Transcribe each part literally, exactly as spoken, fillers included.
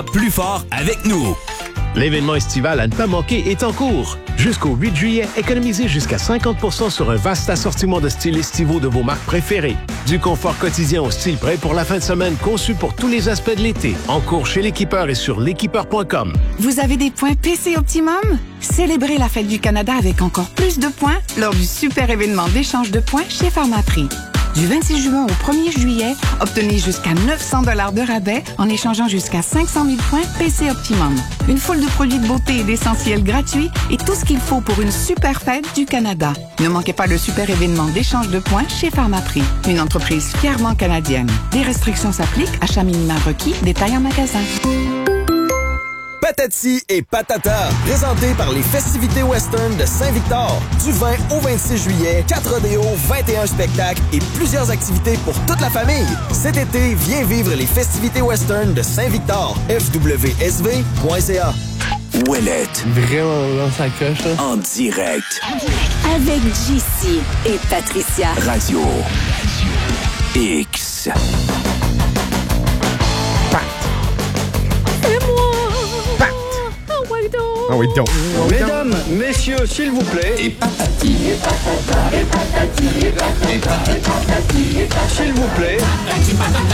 Plus fort avec nous. L'événement estival à ne pas manquer est en cours. Jusqu'au huit juillet, économisez jusqu'à cinquante pour cent sur un vaste assortiment de styles estivaux de vos marques préférées. Du confort quotidien au style prêt pour la fin de semaine conçu pour tous les aspects de l'été. En cours chez l'équipeur et sur l'équipeur point com. Vous avez des points P C Optimum? Célébrez la fête du Canada avec encore plus de points lors du super événement d'échange de points chez Pharmaprix. Du vingt-six juin au premier juillet, obtenez jusqu'à neuf cents dollars de rabais en échangeant jusqu'à cinq cent mille points P C Optimum. Une foule de produits de beauté et d'essentiels gratuits et tout ce qu'il faut pour une super fête du Canada. Ne manquez pas le super événement d'échange de points chez Pharmaprix, une entreprise fièrement canadienne. Des restrictions s'appliquent, achat minimum requis, détails en magasin. Patati et Patata, présenté par les festivités western de Saint-Victor. Du vingt au vingt-six juillet, quatre rodéos, vingt et un spectacles et plusieurs activités pour toute la famille. Cet été, viens vivre les festivités western de Saint-Victor. F W S V point C A. Ouellette. Vraiment dans sa coche, là. En direct. Avec J C et Patricia. Radio. X. Ah oui, donc. Mesdames, messieurs, s'il vous plaît. Et patati. Et patata. Et patati. Et patati. Et patati. Et patati. S'il vous plaît. Patati patata.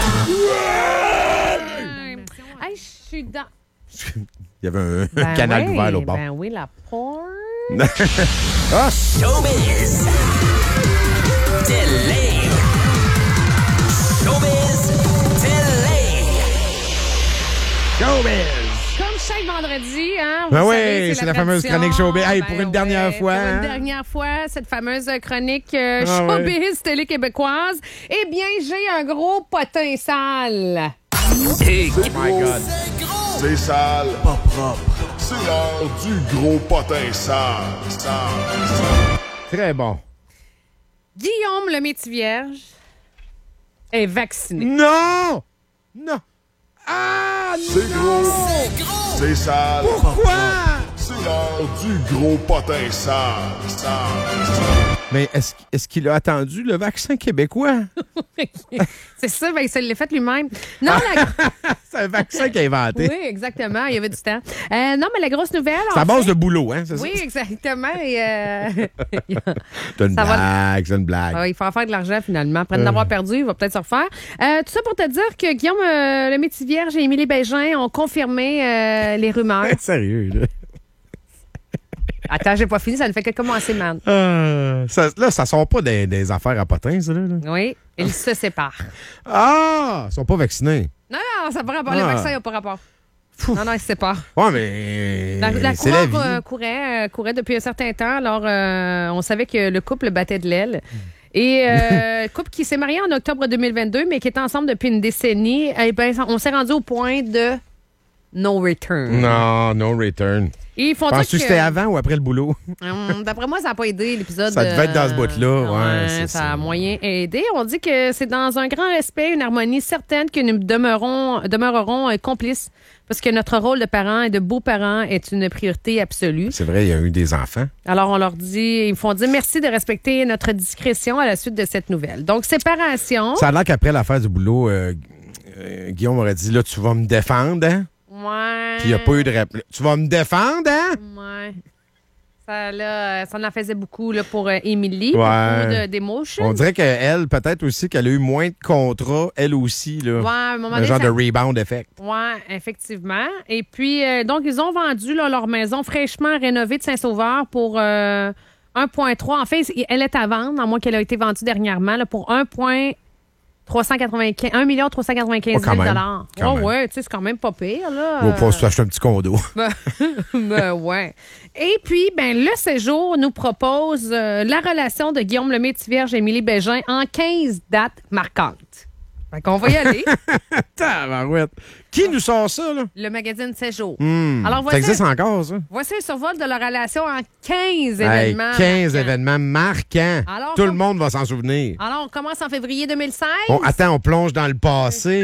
Hey, je suis dans... Il y avait un, Ben un canal oui, ouvert là au bord. Ben oui, la porn. Ah! Showbiz. Télé. Showbiz. Télé. Showbiz! Comme chaque vendredi, hein? Vous Ben oui, savez, c'est la fameuse chronique Showbiz. Hey, pour Ben une dernière ouais, fois, Pour hein? une dernière fois, cette fameuse chronique euh, Ah Showbiz ouais. Télé québécoise. Eh bien, j'ai un gros potin sale. Et Oh my God. C'est sale. Pas propre. C'est l'heure du gros potin sale. Sale. Sale. Très bon. Guillaume le Métis-Vierge est vacciné. Non! Non! Ah! C'est gros. C'est gros. C'est sale. Pourquoi? C'est l'heure du gros potin sale. Sale. Sale. Mais est-ce, est-ce qu'il a attendu le vaccin québécois? C'est ça, ben, il l'a fait lui-même. Non, la... C'est un vaccin qu'il a inventé. Oui, exactement. Il y avait du temps. Euh, non, mais la grosse nouvelle. C'est à en base fait- de boulot, hein? C'est Oui, ça? exactement. Et, euh... C'est une Ça va- blague, c'est une blague. Ah, il faut en faire de l'argent finalement. Après de Euh. l'avoir perdu, il va peut-être se refaire. Euh, tout ça pour te dire que Guillaume euh, le Métis-Vierge et Émilie Bégin ont confirmé euh, les rumeurs. Sérieux, là. Attends, j'ai pas fini, ça ne fait que commencer, man. Euh, ça, là, ça sort pas des, des affaires à potins, ça, là. là. Oui, ils se séparent. Ah! Ils sont pas vaccinés. Non, non, ça n'a pas rapport. Le Ah. vaccin n'a pas rapport. Fou. Non, non, ils se séparent. Ouais, mais. La, la c'est la coureur vie. euh, courait, euh, courait depuis un certain temps. Alors, euh, on savait que le couple battait de l'aile. Et euh, couple qui s'est marié en octobre deux mille vingt-deux, mais qui est ensemble depuis une décennie, eh ben, on s'est rendu au point de no return. Non, no return. Et ils font Penses-tu dire que c'était avant ou après le boulot? Hum, D'après moi, ça n'a pas aidé l'épisode. Ça devait être dans ce euh, bout-là, ouais, c'est ça ça. a moyen aidé. On dit que c'est dans un grand respect, une harmonie certaine que nous demeurons, demeurerons euh, complices parce que notre rôle de parents et de beaux-parents est une priorité absolue. C'est vrai, il y a eu des enfants. Alors, on leur dit, ils font dire merci de respecter notre discrétion à la suite de cette nouvelle. Donc, séparation. Ça a l'air qu'après l'affaire du boulot, euh, euh, Guillaume aurait dit, là, tu vas me défendre, hein? Ouais. Puis il n'y a pas eu de réponse. Tu vas me défendre, hein? Ouais. Ça, là, ça en faisait beaucoup là, pour euh, Émilie, Ouais. beaucoup de- d'émotions. On dirait qu'elle, peut-être aussi, qu'elle a eu moins de contrats, elle aussi, là. Ouais, à un moment un donné, genre ça- de rebound effect. Oui, effectivement. Et puis, euh, donc, ils ont vendu là, leur maison fraîchement rénovée de Saint-Sauveur pour euh, un virgule trois. En fait, elle est à vendre, à moins qu'elle ait été vendue dernièrement, là, pour un trois cent quatre-vingt-quinze un million trois cent quatre-vingt-quinze Oh, quand mille même. dollars. Quand Oh, même. ouais, tu sais, c'est quand même pas pire, là. On va pas s'acheter un petit condo. Ben, ben, ouais. Et puis, ben, le séjour nous propose euh, la relation de Guillaume le Métis-Vierge et Émilie Bégin en quinze dates marquantes. Fait qu'on va y aller. Tabarouette. Qui nous sort ça, là? Le magazine Séjour. Hmm. Alors, Ça voici, existe encore, ça? voici un survol de leur relation en quinze Hey, événements. quinze marquants. événements marquants. Alors, Tout le comme- monde va s'en souvenir. Alors, on commence en février deux mille seize. On- attends, on plonge dans le passé.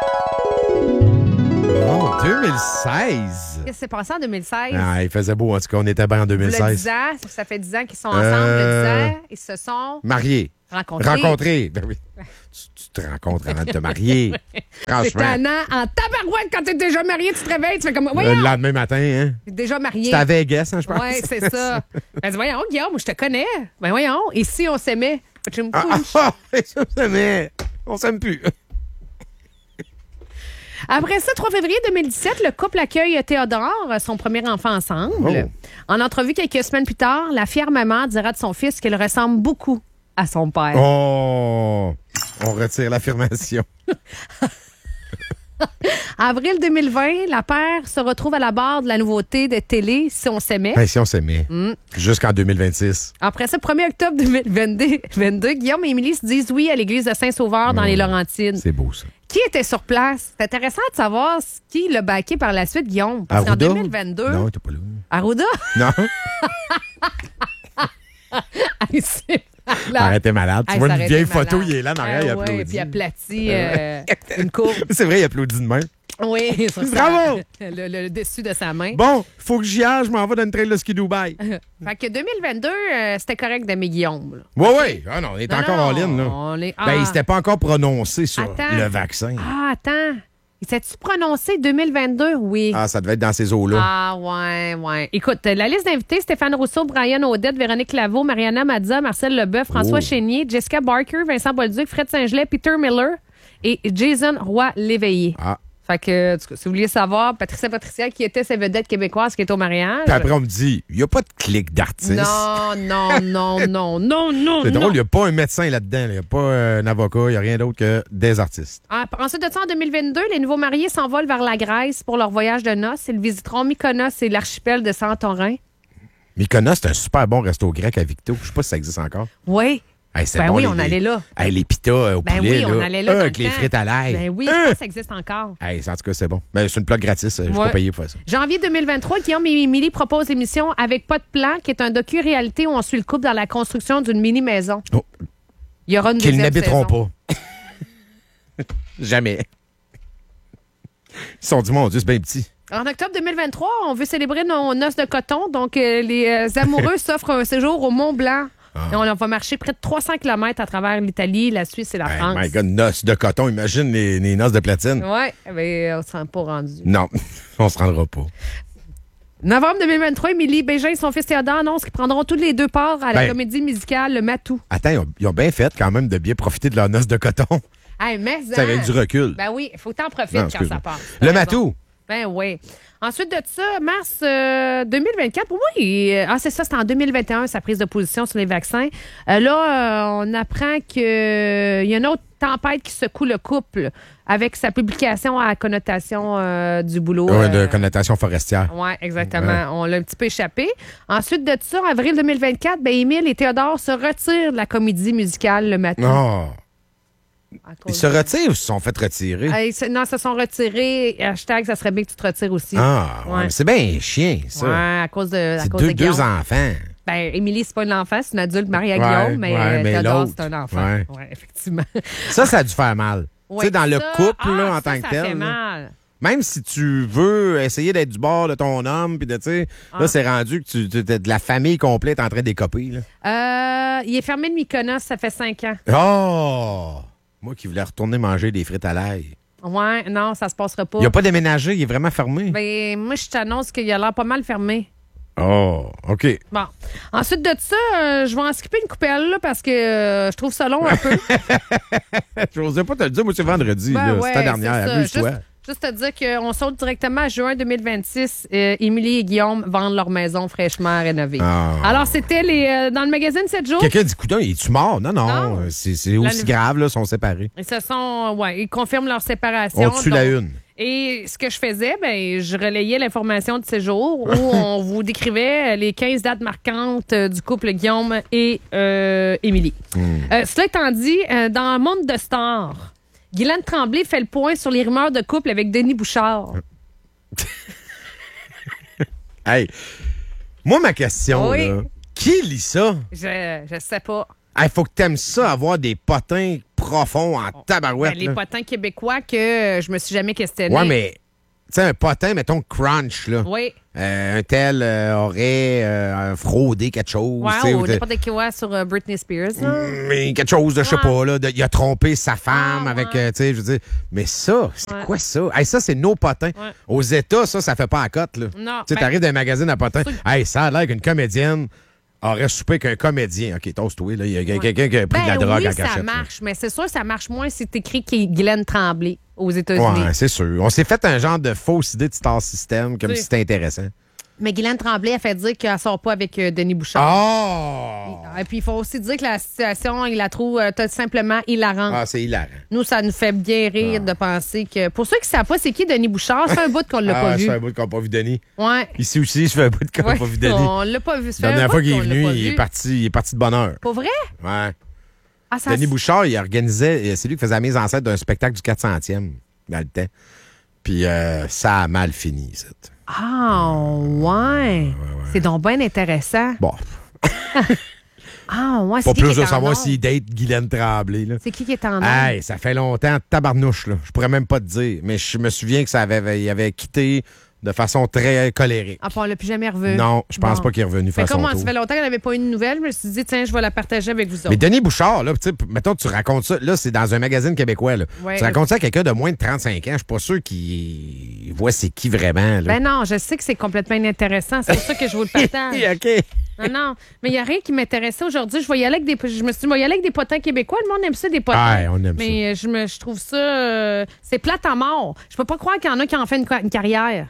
Oh, deux mille seize. Qu'est-ce qui s'est passé en deux mille seize? Ah, il faisait beau, en tout cas, on était bien en deux mille Le seize. dix ans, ça fait dix ans qu'ils sont ensemble. Euh, Le dix ans, ils se sont Mariés. rencontrés. Rencontrés. Ben oui. Tu, tu tu te rencontres avant de te marier. C'est Franchement. tannant. En tabarouette, quand t'es déjà marié, tu te réveilles, tu fais comme... Le Voyons, lendemain matin, hein? t'es déjà marié. C'était à Vegas, hein, je pense. Oui, c'est ça. Elle dit, voyons, Guillaume, je te connais. Ben voyons, et si on s'aimait? Tu me Ah, ah, couches. ah, ça, ça, mais on s'aime plus. Après ça, trois février deux mille dix-sept, le couple accueille Théodore, son premier enfant ensemble. Oh. En entrevue quelques semaines plus tard, la fière maman dira de son fils qu'elle ressemble beaucoup à son père. Oh! On retire l'affirmation. Avril deux mille vingt, la paire se retrouve à la barre de la nouveauté de télé Si on s'aimait. Ben, si on s'aimait. Mm. Jusqu'en deux mille vingt-six. Après ça, premier octobre deux mille vingt-deux, Guillaume et Émilie se disent oui à l'église de Saint-Sauveur dans Mm. les Laurentides. C'est beau, ça. Qui était sur place? C'est intéressant de savoir qui l'a backé par la suite, Guillaume. Parce qu'en Arruda? deux mille vingt-deux... Non, t'es pas là. Arruda? Non? Hey, c'est malade. Arrêtez malade. Tu Hey, vois ça une aurait vieille été photo, malade. il est là en arrière, Ah il ouais, applaudit. puis il aplatit euh, une courbe. C'est vrai, il applaudit de même. Oui, sur sa- Bravo! Le, le- le dessus de sa main. Bon, faut que j'y aille, je m'en vais dans une trail de ski Dubaï. Fait que deux mille vingt-deux, euh, c'était correct d'aimer Guillaume. là. Oui, oui. Ah non, on est Non, encore non, en ligne, là. on est- Ben, ah. il s'était pas encore prononcé sur Attends. le vaccin. Ah, attends. Il s'est-tu prononcé deux mille vingt-deux? Oui. Ah, ça devait être dans ces eaux-là. Ah, ouais, ouais. Écoute, la liste d'invités, Stéphane Rousseau, Brian Audette, Véronique Laveau, Mariana Mazza, Marcel Leboeuf, François Oh. Chénier, Jessica Barker, Vincent Bolduc, Fred Saint-Gelais, Peter Miller et Jason Roy-Léveillé. Ah. Fait que, en tout cas, si vous vouliez savoir, Patricia Patricia, qui était cette vedette québécoise qui est au mariage. Puis après, on me dit, il n'y a pas de clic d'artiste. Non, non, non, non, non, non, C'est non. drôle, il n'y a pas un médecin là-dedans. Il n'y a pas euh, un avocat, il n'y a rien d'autre que des artistes. Ah, ensuite de ça, en deux mille vingt-deux, les nouveaux mariés s'envolent vers la Grèce pour leur voyage de noces. Ils visiteront Mykonos et l'archipel de Santorin. Mykonos, c'est un super bon resto grec à Victo. Je sais pas si ça existe encore. Oui. Hey, c'est Ben bon, oui, les- on allait là. Hey, les pitas euh, au Ben poulet, oui, on là. allait là. Euh, dans avec le les temps. frites à l'ail. Ben oui, je Euh! pense que ça existe encore. Hey, en tout cas, c'est bon. Ben, c'est une plaque gratis. Je ne suis Ouais. pas payé pour faire ça. Janvier deux mille vingt-trois, Guillaume et Émilie proposent l'émission Avec pas de plan, qui est un docu-réalité où on suit le couple dans la construction d'une mini-maison. Oh. Il y aura une Qu'ils deuxième n'habiteront saison. pas. Jamais. Ils se sont dit, mon Dieu, c'est bien petit. En octobre deux mille vingt-trois, on veut célébrer nos noces de coton. Donc, euh, les euh, amoureux s'offrent un séjour au Mont-Blanc. Ah. Et on va marcher près de trois cents kilomètres à travers l'Italie, la Suisse et la Hey, France. my God, noces de coton. Imagine les, les noces de platine. Oui, mais on ne s'en est pas rendu. Non, on se rendra pas. Novembre deux mille vingt-trois, Émilie Bégin et son fils Théodore annoncent qu'ils prendront tous les deux part à la Ben. comédie musicale Le Matou. Attends, ils ont, ils ont bien fait quand même de bien profiter de leurs noces de coton. Hey, mais C'est avec du recul. Ben oui, il faut t'en profiter Non, quand excuse-moi. ça passe. Le T'as matou. raison. Ben oui. Ensuite de ça, mars euh, deux mille vingt-quatre, oui, euh, ah, c'est ça, c'est en deux mille vingt et un, sa prise de position sur les vaccins. Euh, là, euh, on apprend qu'il y a une autre tempête qui secoue le couple avec sa publication à connotation euh, du boulot. Ouais, de euh, connotation forestière. Oui, exactement. Ouais. On l'a un petit peu échappé. Ensuite de ça, en avril deux mille vingt-quatre, ben, Émile et Théodore se retirent de la comédie musicale Le Matin. Oh. Ils se retirent ou se sont fait retirer? non, ils se sont retirés. Hashtag, ça serait bien que tu te retires aussi. Ah, ouais, Ouais. mais c'est bien chien, ça. Ouais, à cause de, à C'est cause deux, de Guillaume. deux enfants. Ben, Émilie, c'est pas un enfant, c'est une adulte mariée à Ouais, Guillaume, mais, ouais, euh, mais Théodore, l'autre, c'est un enfant. ouais. Ouais, effectivement. Ça, ça a dû faire mal. tu Ouais, sais, dans le ça- couple, là, ah, en ça, tant que ça tel. fait là. mal. Même si tu veux essayer d'être du bord de ton homme, puis de, tu sais, Ah. là, c'est rendu que tu tu- t'es de la famille complète en train d'écoper, là. Euh, il est fermé de Mykonos, ça fait cinq ans. Oh! Moi qui voulais retourner manger des frites à l'ail. Ouais, non, ça se passera pas. Il n'a pas déménagé, il est vraiment fermé. Ben, moi, je t'annonce qu'il a l'air pas mal fermé. Oh, OK. Bon. Ensuite de ça, euh, je vais en skipper une coupelle, là, parce que euh, je trouve ça long un peu. Je n'osais pas te le dire, moi, c'est vendredi, Ben là. ouais, c'est ta dernière, c'est ça. amuse-toi. Juste, juste te dire qu'on saute directement à juin deux mille vingt-six. Euh, Émilie et Guillaume vendent leur maison fraîchement rénovée. Ah. Alors, c'était les euh, dans le magazine sept jours. Quelqu'un dit, coudonc, es-tu mort? Non, non, Non. euh, c'est c'est aussi La- grave, là, ils sont séparés. Ils se sont, ouais, ils confirment leur séparation. On tue la Donc, une. Et ce que je faisais, ben, je relayais l'information de ces jours où on vous décrivait les quinze dates marquantes euh, du couple Guillaume et euh, Émilie. Hmm. Euh, cela étant dit, euh, dans un monde de stars, Guylaine Tremblay fait le point sur les rumeurs de couple avec Denis Bouchard. Hey, moi, ma question, Oui. là, qui lit ça? Je, je sais pas. Il faut que t'aimes ça, avoir des potins profonds en tabarouette. Ben, les là. potins québécois que euh, je me suis jamais questionné. Ouais, mais sais, un potin, mettons, crunch, là. Oui. Euh, un tel euh, aurait euh, fraudé quelque chose. tu sais, Ouais, ou ou de- n'importe quoi sur euh, Britney Spears. Là. mais quelque chose de, je sais Ouais. pas, là, de- il a trompé sa femme Ah, avec, ouais. euh, tu sais, je veux dire, mais ça, c'est Ouais. quoi ça? Hey, ça, c'est nos potins. Ouais. Aux États, ça, ça fait pas à cote, là. Non, Tu sais, ben- t'arrives dans un magazine à potins, C'est- hey, ça a l'air qu'une comédienne aurait soupé qu'un comédien. OK, toast-toi, là, il y a quelqu'un qui a pris Ben de la drogue oui, en ça cachette. là. marche, mais c'est sûr que ça marche moins si t'écris qu'il est Glenn Tremblay aux États-Unis. Ouais, c'est sûr. On s'est fait un genre de fausse idée de Star System, comme Oui. si c'était intéressant. Mais Guylaine Tremblay a fait dire qu'elle sort pas avec euh, Denis Bouchard. Oh! Et puis, il faut aussi dire que la situation, il la trouve euh, tout simplement hilarante. Ah, c'est hilarant. Nous, ça nous fait bien rire de penser que... Pour ceux qui ne savent pas c'est qui Denis Bouchard, c'est un bout qu'on l'a Ah, pas ça vu. fait un bout qu'on n'a pas vu Denis. Ouais. Ici aussi, je fais un bout qu'on n'a Ouais, pas vu Denis. on l'a pas vu. Ça fait La un dernière bout fois qu'il est qu'on l'a venu, pas il est, vu. parti, il est parti de bonne heure. Pas vrai? Ouais. Ah, ça Denis s- Bouchard, il organisait, c'est lui qui faisait la mise en scène d'un spectacle du quatre centième dans le temps. Puis euh, ça a mal fini, ça. Ah, ouais. C'est donc bien intéressant. Bon, Ah, ouais. pas C'est qui plus qui de est en savoir or? s'il date Guylaine Tremblay. Là. C'est qui qui est en or? Hey, ça fait longtemps, tabarnouche, là. Je pourrais même pas te dire. Mais je me souviens que ça avait, il avait quitté de façon très colérique. Ah, puis on l'a plus jamais revu. Non, je pense Bon. pas qu'il est revenu Fait faire que son comme ça tour. fait longtemps qu'elle n'avait pas eu de nouvelles, je me suis dit, tiens, je vais la partager avec vous autres. Mais Denis Bouchard, là, tu sais, mettons, tu racontes ça. Là, c'est dans un magazine québécois. Là. Ouais. Tu racontes ça à quelqu'un de moins de trente-cinq ans. Je suis pas sûr qu'il voit c'est qui vraiment. Là. Ben non, je sais que c'est complètement inintéressant. C'est pour ça que je vous le partage. OK. Non, non. Mais il n'y a rien qui m'intéressait aujourd'hui. Je vais y aller avec des. Je me suis dit, je vais y aller avec des potins québécois. Le monde aime ça, des potins. Ouais, on aime Mais je, me, je trouve ça. euh, c'est plate à mort. Je peux pas croire qu'il y en a qui en fait une, une carrière.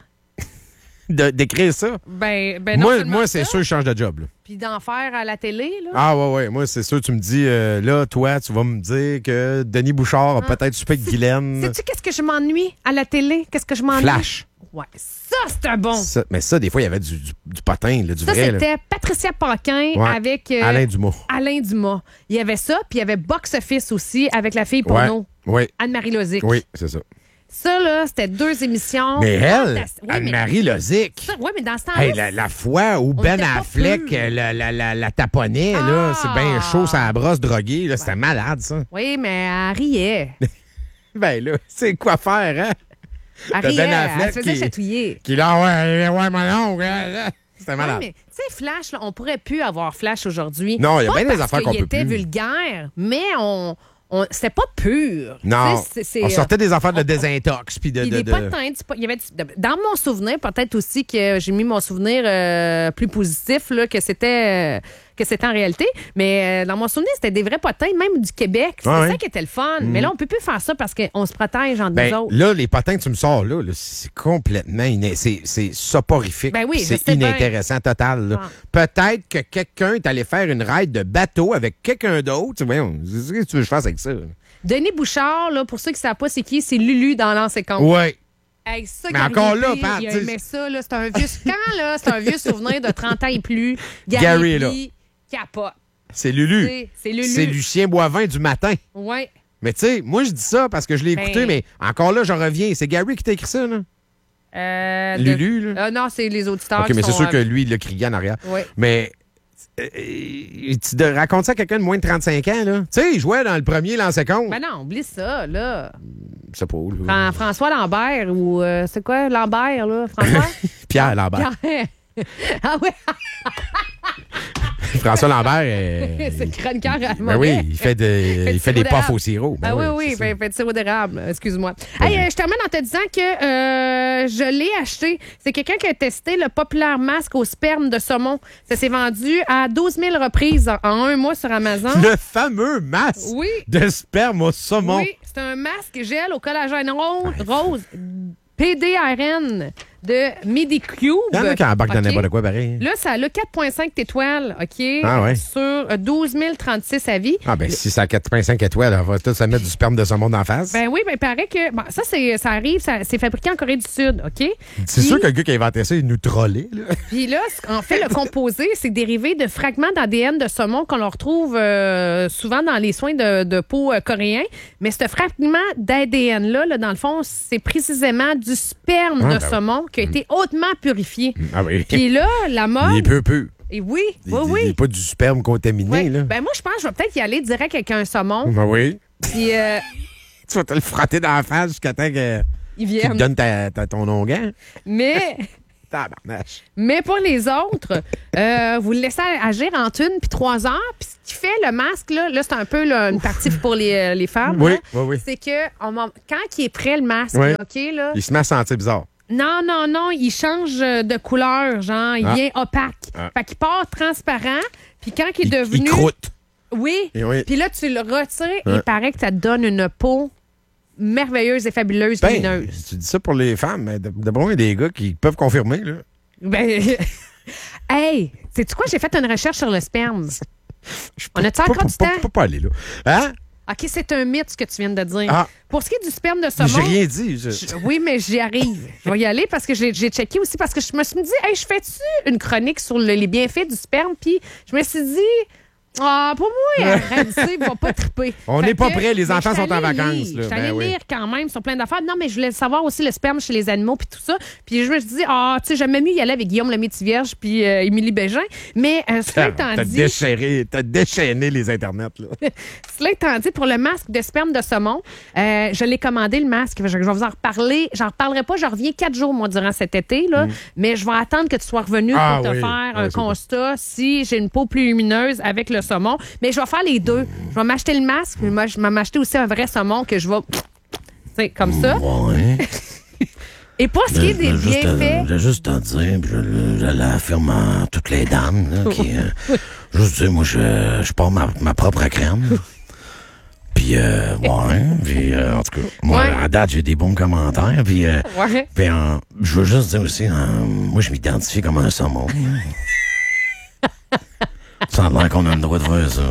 De- D'écrire ça. Ben, ben non moi, seulement moi c'est ça, sûr que je change de job. Là. Puis d'en faire à la télé, là. Ah, ouais, ouais. Moi, c'est sûr, tu me dis, euh, là, toi, tu vas me dire que Denis Bouchard a peut-être soupé avec Guylaine. Sais-tu qu'est-ce que je m'ennuie à la télé? Qu'est-ce que je m'ennuie? Flash. Ouais, ça, c'est un bon. Ça- mais ça, des fois, il y avait du, du, du potin, là, du Ça, vrai. là. c'était Patricia Paquin Ouais. avec euh, Alain Dumas. Alain Dumas. Il y avait ça, puis il y avait Box Office aussi avec la fille Ouais. porno, Oui, Anne-Marie Lozic. oui, c'est ça. Ça, là, c'était deux émissions. Mais elle, fantastiques. Oui, mais- Anne-Marie Lozic. ça, ouais, mais dans ce temps-là, Hey, la, la fois où Ben était pas Affleck pur. euh, la, la, la, la taponnait, là, Ah. c'est bien chaud, ça la brosse droguée, là, c'était malade, ça. oui, mais elle riait. Ben là, c'est quoi faire, hein? Elle T'as riait, Ben Affleck elle se faisait qui- chatouiller. Qui là, ouais, ouais, mon oncle, hein, c'était Oui, malade. mais tu sais, Flash, là, on pourrait plus avoir Flash aujourd'hui. Non, il y a Pas bien des parce affaires qu'on qu'il peut était plus. vulgaire, mais on, on c'était pas pur. Non, Tu sais, c'est- c'est, on sortait des affaires de on- désintox, puis de... Puis de, des de- potins, du pot- il y avait du- de- dans mon souvenir, peut-être aussi que j'ai mis mon souvenir euh, plus positif là, que c'était euh, que c'était en réalité. Mais euh, dans mon souvenir, c'était des vrais potins, même du Québec. C'était Ouais, ça ouais. qui était le fun. Mais là, on peut plus faire ça parce qu'on se protège entre Ben, nous autres. là, les potins que tu me sors là, là, c'est complètement iné- c'est, c'est soporifique. Ben oui, je c'est sais bien. inintéressant total. là. Ah. Peut-être que quelqu'un est allé faire une ride de bateau avec quelqu'un d'autre. Voyons, qu'est-ce que tu veux que je fasse avec ça? là? Denis Bouchard, là, pour ceux qui ne savent pas c'est qui, c'est Lulu dans L'Anse et Compte. Ouais. Hey, ça Mais qui encore arrive, là, il Pat, tu sais- aimait ça, là, c'est un vieux... Quand, là, c'est un vieux souvenir de trente ans et plus. Gary est là. Lee capote. C'est Lulu. C'est- c'est Lulu. C'est Lucien Boivin du matin. Ouais. Mais tu sais, moi, je dis ça parce que je l'ai Ben- écouté, mais encore là, je reviens. C'est Gary qui t'a écrit ça, là? Euh, de- Lulu, là? Euh, non, c'est les auditeurs OK, qui mais c'est sont, sûr que euh, lui, il l'a crié en arrière. Ouais. Mais euh, euh, tu de- racontes ça à quelqu'un de moins de trente-cinq ans, là? Tu sais, il jouait dans le premier lancé compte. Ben non, oublie ça, là. Je sais pas, là. Fran- François Lambert ou... euh, c'est quoi, Lambert, là? François? Pierre Lambert. Pierre. Ah ouais, François Lambert. euh, c'est le chroniqueur à ben oui, il fait, de, Fait il du fait des sirop puffs d'érable. au sirop. Ben ah oui, oui, oui, c'est ça. fait, fait du sirop d'érable, excuse-moi. Ben Hey, oui. euh, je termine en te disant que euh, je l'ai acheté. C'est quelqu'un qui a testé le populaire masque au sperme de saumon. Ça s'est vendu à douze mille reprises en, en un mois sur Amazon. Le fameux masque Oui. de sperme au saumon. Oui, c'est un masque gel au collagène rose, rose P D R N de MediCube. Il y en a qui embarquent dans OK? n'importe quoi, pareil. Là, ça a le quatre virgule cinq étoiles, OK? Ah ouais. Sur euh, douze mille trente-six avis. Ah, ben si c'est à quatre virgule cinq étoiles, on va tous se mettre du sperme de saumon d'en face. Ben oui, ben il paraît que. Bon, ça, c'est, ça arrive, ça- c'est fabriqué en Corée du Sud, OK? c'est Puis- sûr que le gars qui a inventé ça, il nous trollait, là. Puis là, ce- en fait, le composé, c'est dérivé de fragments d'A D N de saumon qu'on leur retrouve euh, souvent dans les soins de, de peau euh, coréens. Mais ce fragment d'A D N-là, là, dans le fond, c'est précisément du sperme Ah, de ben saumon qui a été hautement purifié. Ah oui. Puis là, la mode. Il est peu peu. Et oui, Il, oui, il- oui. il est pas du sperme contaminé, Ouais. là. Ben moi, je pense que je vais peut-être y aller direct avec un saumon. Ben oui. Puis. euh, Tu vas te le frotter dans la face jusqu'à temps que. ils Qui viennent. te donne ta, ta- ton onguent. Mais, Tabarnache. mais pour les autres, euh, vous le laissez agir entre une puis trois heures. Puis ce qui fait le masque, là, là c'est un peu là, une partie pour les, euh, les femmes. Oui, là. oui, oui. C'est que on m'a- quand il est prêt, le masque, Oui. là, OK, là, Il se met à sentir bizarre. non, non, non, il change de couleur, genre, il Ah. devient opaque. Ah. Fait qu'il part transparent, puis quand il est Il, devenu... il croûte. Oui, Et oui. puis là, tu le retires et Ouais. il paraît que ça te donne une peau merveilleuse et fabuleuse, Ben, lumineuse. tu dis ça pour les femmes, mais d'abord, il y a des gars qui peuvent confirmer. Là. Ben, hey, sais-tu quoi? J'ai fait une recherche sur le sperme. Je On a-tu peux- encore peux- du peux- temps? peux pas aller là. Hein? OK, c'est un mythe ce que tu viens de dire. Ah. Pour ce qui est du sperme de Mais saumon... j'ai rien dit. je- je- oui, mais j'y arrive. Je vais y aller parce que j'ai j'ai checké aussi, parce que je me suis dit, hey, je fais-tu une chronique sur le- les bienfaits du sperme? Puis je me suis dit, ah, pour moi, Ramsey va pas triper. On Fait n'est pas que- prêts, les mais enfants je suis sont en allée vacances, lire. là. Je suis Ben allée oui. lire quand même sur plein d'affaires. Non, mais je voulais savoir aussi le sperme chez les animaux puis tout ça. Puis je me suis dit, ah, tu sais, j'aimais mieux y aller avec Guillaume Lemaitre-Vierge puis euh, Émilie Bégin. Mais euh, cela étant T'as dit... déchiré, t'as déchaîné les internets. Là. Cela étant dit, pour le masque de sperme de saumon, euh, je l'ai commandé, le masque. Je, je vais vous en reparler. J'en reparlerai pas. Je reviens quatre jours, moi, durant cet été. Là. Mais je vais attendre que tu sois revenu Ah pour te oui. faire Ouais, un c'est bon. constat si j'ai une peau plus lumineuse avec le saumon. Mais je vais faire les deux. Je vais m'acheter le masque, mais moi, je vais m'acheter aussi un vrai saumon que je vais... Tu sais, comme ça. Ouais. Et pour ce qui est des Je voulais juste te- bienfaits... je voulais juste te dire, puis je, je l'affirme à toutes les dames, là, qui... euh, juste dire, moi, je, je pars ma, ma propre crème. Puis, euh, ouais, puis, euh, en tout cas, moi, Ouais. à date, j'ai des bons commentaires, puis... euh, Ouais. puis, euh, je veux juste dire aussi, euh, moi, je m'identifie comme un saumon. Ça a l'air qu'on a le droit de faire ça.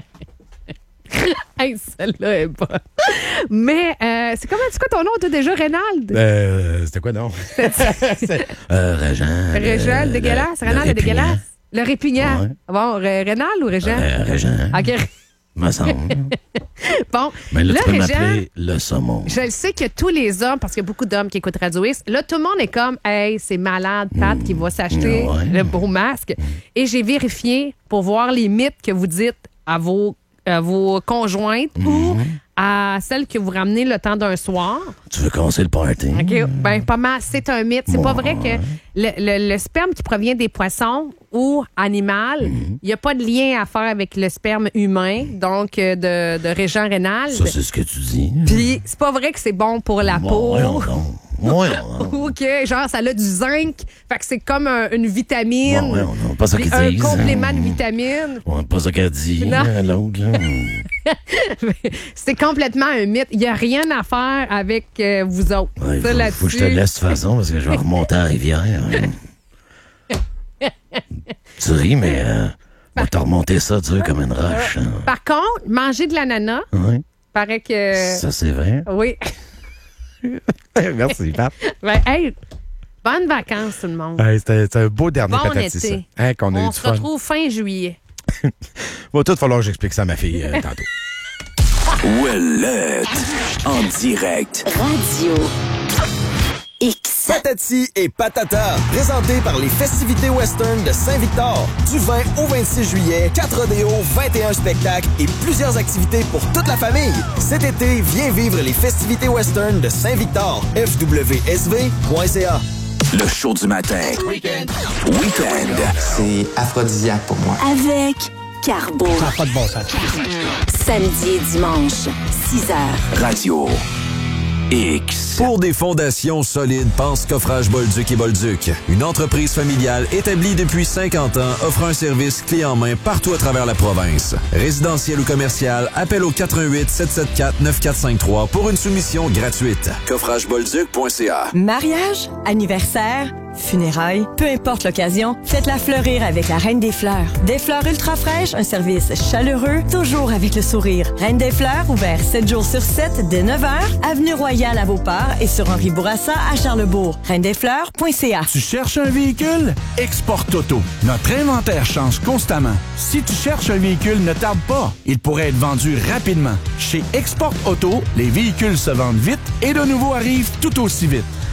Hey, celle-là est bonne. Mais euh, c'est comment, c'est quoi ton nom, toi, déjà, Reynald? Euh, C'était quoi, non? Euh, Régent. Régent, le- le dégueulasse. le- Reynald, le le dégueulasse. Le répugnant. Ouais. Bon, Ré- Rénal ou Régent? Euh, Régent. OK. Me semble. Bon, Mais là, là, tu peux Régent, m'appeler le saumon. je le sais que tous les hommes, parce qu'il y a beaucoup d'hommes qui écoutent Radio X, là, tout le monde est comme, hey, c'est malade, Pat, qui va s'acheter Ouais. le beau masque. Et j'ai vérifié pour voir les mythes que vous dites à vos, à vos conjointes ou à celles que vous ramenez le temps d'un soir. Tu veux casser le party? OK. Ben, pas mal. C'est un mythe. C'est pas Ouais. vrai que le, le- le sperme qui provient des poissons ou animal, il n'y a pas de lien à faire avec le sperme humain, donc euh, de, de Régent Rénal. Ça, c'est ce que tu dis. Puis, c'est pas vrai que c'est bon pour la Bon, peau. voyons donc. Voyons donc. OK, genre, ça a du zinc. Fait que c'est comme un- une vitamine. Bon, voyons donc. Pas ça Puis qu'ils un disent. complément de hein. vitamine. Ouais, pas ça qu'elle dit, Non. hein, l'autre. là. C'est complètement un mythe. Il n'y a rien à faire avec euh, vous autres. Ouais, Ça, faut, là-dessus. faut que je te laisse de toute façon parce que je vais remonter à la rivière. hein. Tu ris, mais euh, on va te remonter ça dur comme une roche. hein. Par contre, manger de l'ananas, Ouais, paraît que. ça, c'est vrai. Oui. Merci, Pat. Ben, hey, bonnes vacances, tout le monde. Hey, C'était c'était un beau dernier Bon patati, ça. été. Hein, qu'on a eu On du se fun. retrouve fin juillet. Va tout falloir que j'explique ça à ma fille euh, tantôt. Ouellette, en direct. Radio X. Patati et Patata, présenté par les festivités western de Saint-Victor. Du vingt au vingt-six juillet, quatre rodéos, vingt et un spectacles et plusieurs activités pour toute la famille. Cet été, viens vivre les festivités western de Saint-Victor. f w s v point c a. Le show du matin. Week-end. Week-end. C'est aphrodisiaque pour moi. Avec Carbo. Ça n'a pas de bon sens. Samedi et dimanche, six heures. Radio X. Pour des fondations solides, pense Coffrage Bolduc et Bolduc. Une entreprise familiale établie depuis cinquante ans offre un service clé en main partout à travers la province. Résidentiel ou commercial, appel au quatre un huit, sept sept quatre, neuf quatre cinq trois pour une soumission gratuite. coffrage bolduc point c a. Mariage, anniversaire, funérailles, peu importe l'occasion, faites-la fleurir avec la Reine des Fleurs. Des fleurs ultra fraîches, un service chaleureux, toujours avec le sourire. Reine des Fleurs, ouvert sept jours sur sept dès neuf heures, avenue Royale à Beauport et sur Henri Bourassa à Charlesbourg. reine des fleurs point c a. Tu cherches un véhicule? Export Auto. Notre inventaire change constamment. Si tu cherches un véhicule, ne tarde pas. Il pourrait être vendu rapidement. Chez Export Auto, les véhicules se vendent vite et de nouveaux arrivent tout aussi vite.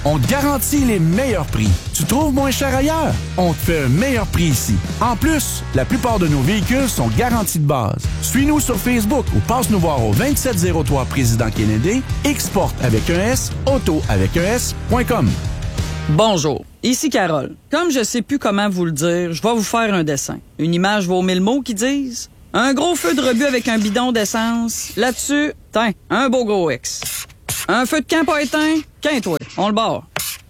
On te garantit les meilleurs prix. Tu trouves moins cher ailleurs? On te fait un meilleur prix ici. En plus, la plupart de nos véhicules sont garantis de base. Suis-nous sur Facebook ou passe nous voir au vingt-sept zéro trois Président Kennedy, Export avec un S, Auto avec un S point com. Bonjour, ici Carole. Comme je sais plus comment vous le dire, je vais vous faire un dessin. Une image vaut mille mots qui disent un gros feu de rebut avec un bidon d'essence. Là-dessus, tiens, un beau gros X. Un feu de camp pas éteint, qu'un-toi, on le barre.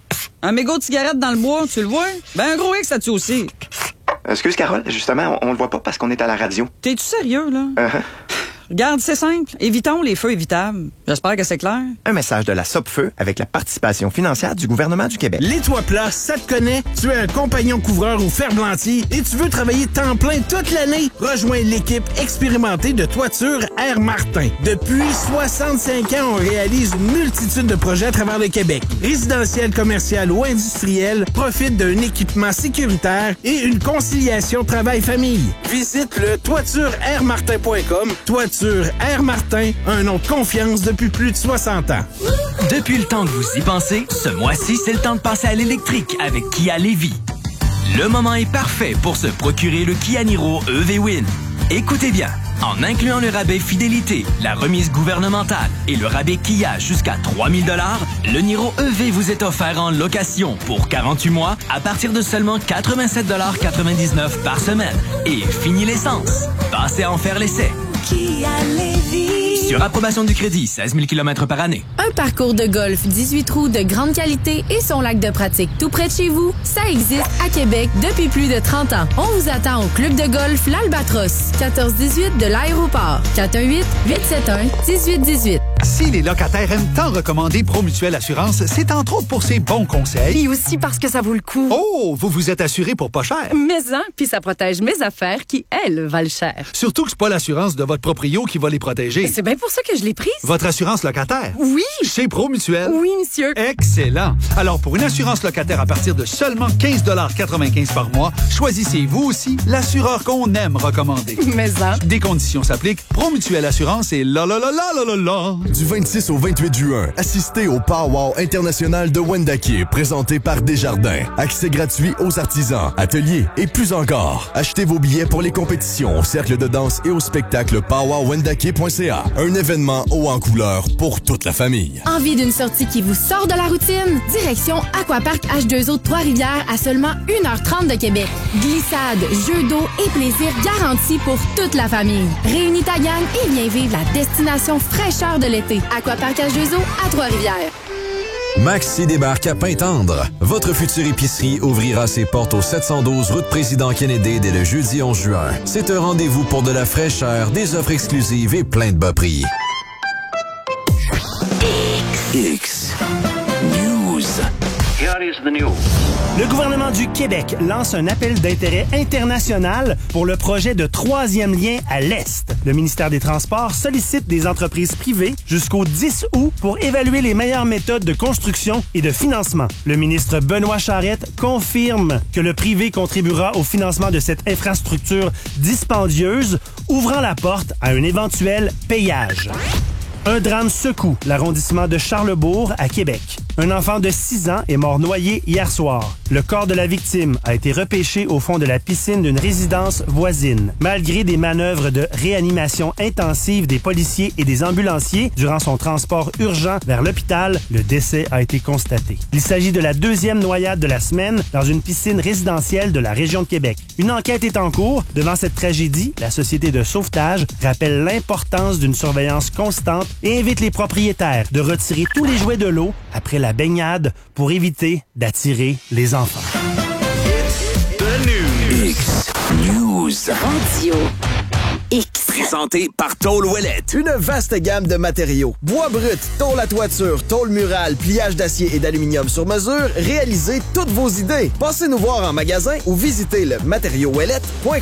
Un mégot de cigarette dans le bois, tu le vois? Ben un gros X là-dessus aussi. Excuse Carole, justement, on, on le voit pas parce qu'on est à la radio. T'es-tu sérieux, là? Uh-huh. Regarde, c'est simple. Évitons les feux évitables. J'espère que c'est clair. Un message de la Sopfeu avec la participation financière du gouvernement du Québec. Les Toits Plats, ça te connaît? Tu es un compagnon couvreur ou ferblantier et tu veux travailler temps plein toute l'année? Rejoins l'équipe expérimentée de Toiture Air Martin. Depuis soixante-cinq ans, on réalise une multitude de projets à travers le Québec. Résidentiel, commercial ou industriel, profite d'un équipement sécuritaire et une conciliation travail-famille. Visite le toiture air martin point com. Toiture Air Martin, un nom de confiance depuis plus de soixante ans. Depuis le temps que vous y pensez, ce mois-ci, c'est le temps de passer à l'électrique avec Kia Lévis. Le moment est parfait pour se procurer le Kia Niro E V Win. Écoutez bien, en incluant le rabais fidélité, la remise gouvernementale et le rabais Kia jusqu'à trois mille dollars, le Niro E V vous est offert en location pour quarante-huit mois à partir de seulement quatre-vingt-sept quatre-vingt-dix-neuf dollars par semaine. Et fini l'essence. Passez à en faire l'essai. Kia Lévis. Sur approbation du crédit, seize mille kilomètres par année. Un parcours de golf dix-huit trous de grande qualité et son lac de pratique tout près de chez vous, ça existe à Québec depuis plus de trente ans. On vous attend au club de golf L'Albatros, quatorze dix-huit de l'aéroport. quatre un huit, huit sept un, un huit un huit. Si les locataires aiment tant recommander Promutuelle Assurance, c'est entre autres pour ses bons conseils. Et aussi parce que ça vaut le coup. Oh, vous vous êtes assuré pour pas cher. Mais hein, puis ça protège mes affaires qui, elles, valent cher. Surtout que c'est pas l'assurance de votre proprio qui va les protéger. C'est bien pour ça que je l'ai prise. Votre assurance locataire? Oui. Chez Promutuelle? Oui, monsieur. Excellent. Alors, pour une assurance locataire à partir de seulement quinze quatre-vingt-quinze par mois, choisissez vous aussi l'assureur qu'on aime recommander. Mais hein. Des conditions s'appliquent. Promutuelle Assurance et la la la la la la la. Du vingt-six au vingt-huit juin, assistez au Pow-Wow international de Wendake, présenté par Desjardins. Accès gratuit aux artisans, ateliers et plus encore. Achetez vos billets pour les compétitions au cercle de danse et au spectacle pow wow wendake point c a. Un événement haut en couleur pour toute la famille. Envie d'une sortie qui vous sort de la routine? Direction Aquapark H deux O de Trois-Rivières à seulement une heure trente de Québec. Glissade, jeux d'eau et plaisir garantis pour toute la famille. Réunis ta gang et viens vivre la destination fraîcheur de l'été. Aquapark H deux O à Trois-Rivières. Maxi débarque à Pintendre. Votre future épicerie ouvrira ses portes au sept cent douze route Président Kennedy dès le jeudi onze juin. C'est un rendez-vous pour de la fraîcheur, des offres exclusives et plein de bas prix. X News. Here is the news. Le gouvernement du Québec lance un appel d'intérêt international pour le projet de troisième lien à l'Est. Le ministère des Transports sollicite des entreprises privées jusqu'au dix août pour évaluer les meilleures méthodes de construction et de financement. Le ministre Benoît Charette confirme que le privé contribuera au financement de cette infrastructure dispendieuse, ouvrant la porte à un éventuel payage. Un drame secoue l'arrondissement de Charlesbourg à Québec. Un enfant de six ans est mort noyé hier soir. Le corps de la victime a été repêché au fond de la piscine d'une résidence voisine. Malgré des manœuvres de réanimation intensive des policiers et des ambulanciers durant son transport urgent vers l'hôpital, le décès a été constaté. Il s'agit de la deuxième noyade de la semaine dans une piscine résidentielle de la région de Québec. Une enquête est en cours. Devant cette tragédie, la Société de sauvetage rappelle l'importance d'une surveillance constante et invite les propriétaires de retirer tous les jouets de l'eau après la baignade pour éviter d'attirer les enfants. X News. Radio X. Présenté par Tôle Ouellette. Une vaste gamme de matériaux. Bois brut, tôle à toiture, tôle murale, pliage d'acier et d'aluminium sur mesure. Réalisez toutes vos idées. Passez nous voir en magasin ou visitez le matériau ouellette point com.